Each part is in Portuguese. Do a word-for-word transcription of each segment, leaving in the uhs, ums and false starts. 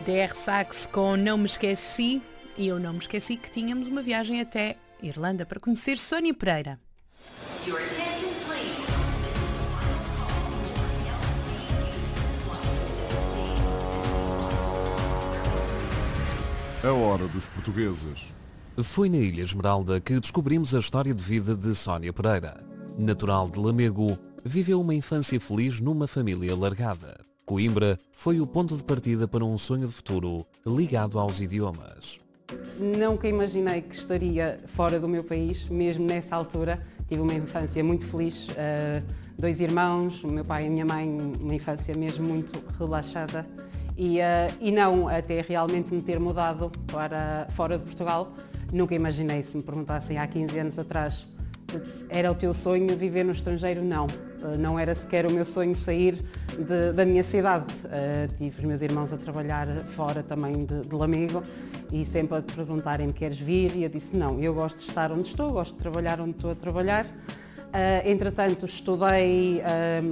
D R Sax com Não Me Esqueci, e eu não me esqueci que tínhamos uma viagem até Irlanda para conhecer Sónia Pereira. A hora dos portugueses. Foi na Ilha Esmeralda que descobrimos a história de vida de Sónia Pereira. Natural de Lamego, viveu uma infância feliz numa família alargada. Coimbra foi o ponto de partida para um sonho de futuro ligado aos idiomas. Nunca imaginei que estaria fora do meu país, mesmo nessa altura. Tive uma infância muito feliz, uh, dois irmãos, o meu pai e a minha mãe, uma infância mesmo muito relaxada. E, uh, e não até realmente me ter mudado para fora de Portugal. Nunca imaginei, se me perguntassem há quinze anos atrás, era o teu sonho viver no estrangeiro? Não, não era sequer o meu sonho sair de, da minha cidade. Uh, tive os meus irmãos a trabalhar fora também de, de Lamego e sempre a perguntarem-me: queres vir? E eu disse: não, eu gosto de estar onde estou, gosto de trabalhar onde estou a trabalhar. Uh, entretanto, estudei,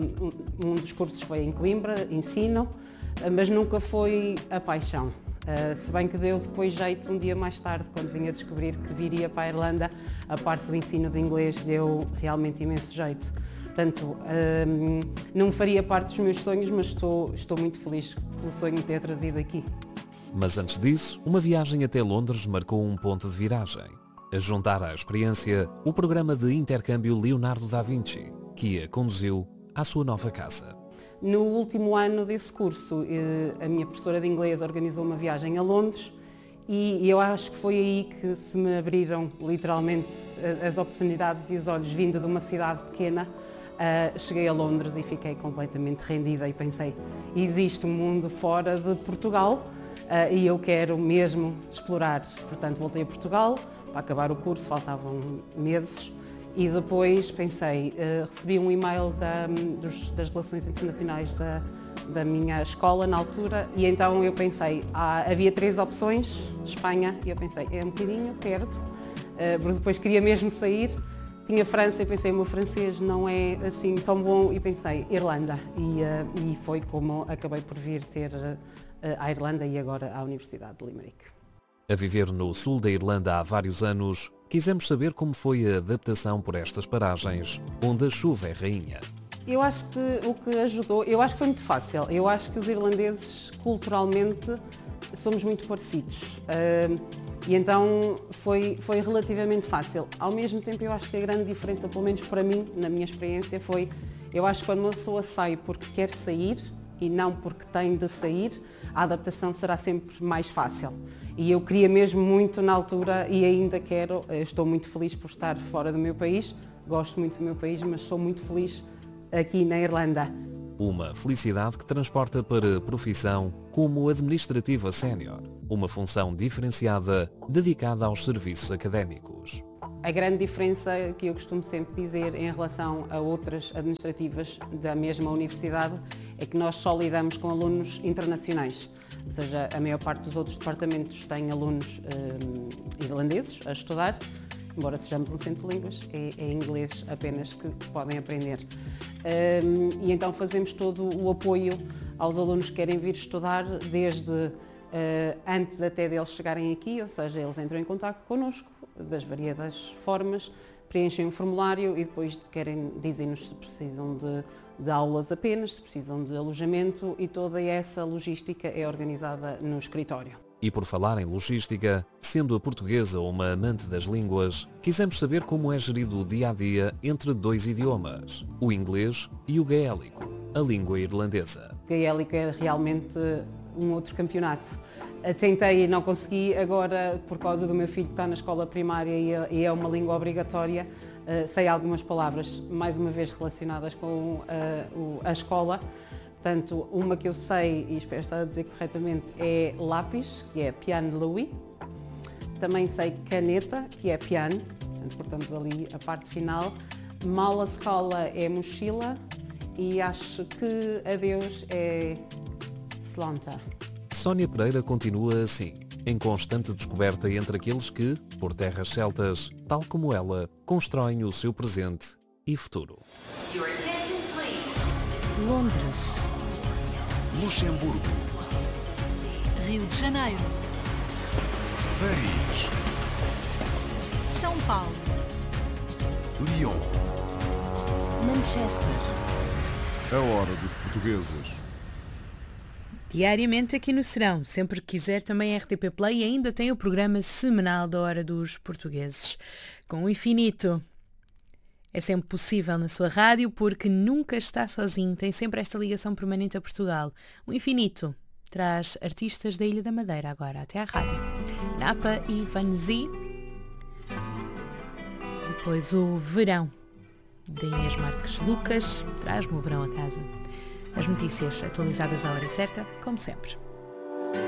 um, um dos cursos foi em Coimbra, ensino, uh, mas nunca foi a paixão. Uh, se bem que deu depois jeito um dia mais tarde, quando vim a descobrir que viria para a Irlanda, a parte do ensino de inglês deu realmente imenso jeito. Portanto, uh, não faria parte dos meus sonhos, mas estou, estou muito feliz pelo sonho de ter trazido aqui. Mas antes disso, uma viagem até Londres marcou um ponto de viragem. A juntar à experiência o programa de intercâmbio Leonardo da Vinci, que a conduziu à sua nova casa. No último ano desse curso, a minha professora de inglês organizou uma viagem a Londres e eu acho que foi aí que se me abriram literalmente as oportunidades e os olhos, vindo de uma cidade pequena. Cheguei a Londres e fiquei completamente rendida e pensei: existe um mundo fora de Portugal e eu quero mesmo explorar. Portanto, voltei a Portugal para acabar o curso, faltavam meses. E depois pensei, uh, recebi um e-mail da, dos, das Relações Internacionais da, da minha escola na altura e então eu pensei, ah, havia três opções, Espanha, e eu pensei, é um bocadinho perto, uh, porque depois queria mesmo sair. Tinha França e pensei, o meu francês não é assim tão bom, e pensei, Irlanda. E, uh, e foi como acabei por vir ter uh, a Irlanda e agora à Universidade de Limerick. A viver no sul da Irlanda há vários anos, quisemos saber como foi a adaptação por estas paragens, onde a chuva é rainha. Eu acho que o que ajudou, eu acho que foi muito fácil. Eu acho que os irlandeses, culturalmente, somos muito parecidos. Uh, e então foi, foi relativamente fácil. Ao mesmo tempo, eu acho que a grande diferença, pelo menos para mim, na minha experiência, foi, eu acho que quando uma pessoa sai porque quer sair e não porque tem de sair, a adaptação será sempre mais fácil. E eu queria mesmo muito na altura e ainda quero, estou muito feliz por estar fora do meu país, gosto muito do meu país, mas sou muito feliz aqui na Irlanda. Uma felicidade que transporta para a profissão como administrativa sénior, uma função diferenciada dedicada aos serviços académicos. A grande diferença que eu costumo sempre dizer em relação a outras administrativas da mesma universidade é que nós só lidamos com alunos internacionais. Ou seja, a maior parte dos outros departamentos tem alunos um, irlandeses a estudar, embora sejamos um centro de línguas, é, é inglês apenas que podem aprender. Um, e então fazemos todo o apoio aos alunos que querem vir estudar, desde uh, antes até deles chegarem aqui, ou seja, eles entram em contato connosco, das variadas formas, preenchem um formulário e depois querem dizem-nos se precisam de, de aulas apenas, se precisam de alojamento, e toda essa logística é organizada no escritório. E por falar em logística, sendo a portuguesa uma amante das línguas, quisemos saber como é gerido o dia-a-dia entre dois idiomas, o inglês e o gaélico, a língua irlandesa. O gaélico é realmente um outro campeonato. Tentei e não consegui, agora por causa do meu filho que está na escola primária e é uma língua obrigatória, sei algumas palavras, mais uma vez relacionadas com a escola. Portanto, uma que eu sei, e espero estar a dizer corretamente, é lápis, que é piano Louis. Também sei caneta, que é piano, portanto, cortamos ali a parte final. Mala escola é mochila e acho que adeus é slanta. Sónia Pereira continua assim, em constante descoberta entre aqueles que, por terras celtas, tal como ela, constroem o seu presente e futuro. Londres, Luxemburgo, Rio de Janeiro, Paris, São Paulo, Lyon. Manchester. A hora dos portugueses. Diariamente aqui no Serão, sempre que quiser, também R T P Play e ainda tem o programa semanal da Hora dos Portugueses. Com o infinito. É sempre possível na sua rádio porque nunca está sozinho, tem sempre esta ligação permanente a Portugal. O infinito traz artistas da Ilha da Madeira agora até à rádio. Napa e Vanzi. Depois o Verão, de Inês Marques Lucas, traz-me o verão a casa. As notícias atualizadas à hora certa, como sempre.